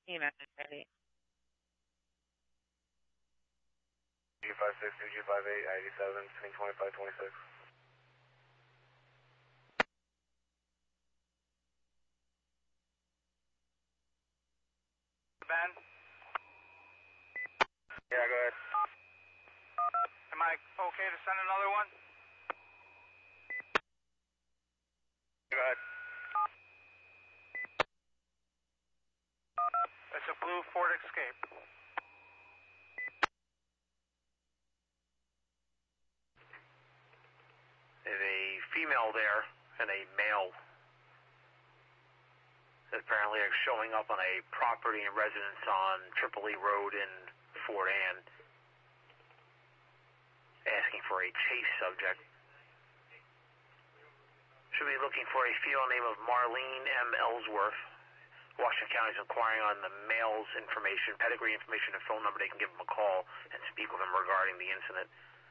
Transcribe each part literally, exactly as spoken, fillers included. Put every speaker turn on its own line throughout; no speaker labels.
E M S is ready.
G five six two G five eight eighty-seven between twenty-five twenty-six.
Ben?
Yeah, go ahead.
Am I okay to send another one?
Go ahead.
It's a blue Ford Escape.
There's a female there and a male that apparently are showing up on a property and residence on Tripoli Road in Fort Ann, asking for a chase subject. Should be looking for a female name of Marlene M. Ellsworth. Washington County is inquiring on the male's information, pedigree information, and phone number. They can give him a call and speak with him regarding the incident.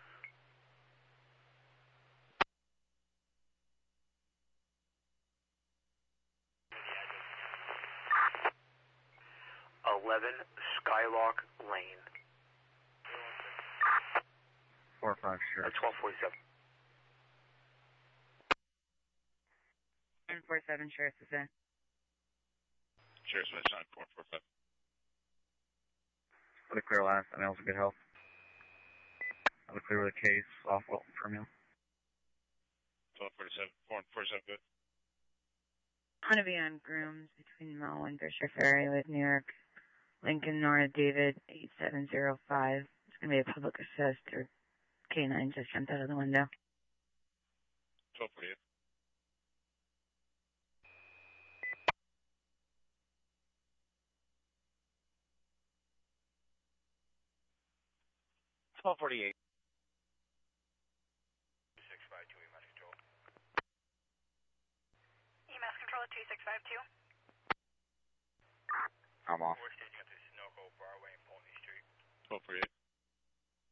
eleven Skylark Lane.
four five, sure.
Uh, twelve forty-seven.
nine four seven, Sheriff is there.
Sheriff's West nine four four five.
For the clear last, and also good health. I'll clear the case off Wilton for meal.
twelve forty-seven, four forty-seven, good.
On a V on Grooms between Mall and Fisher Ferry with New York. Lincoln, Nora, David, eight seven zero five. It's going to be a public assist or K nine just jumped out of the window.
twelve forty-eight.
twelve forty-eight.
six five two, E M S control.
E M S control at two six five two.
I'm off.
We're staging up to Sunoco, Broadway, and Pony Street.
twelve forty-eight.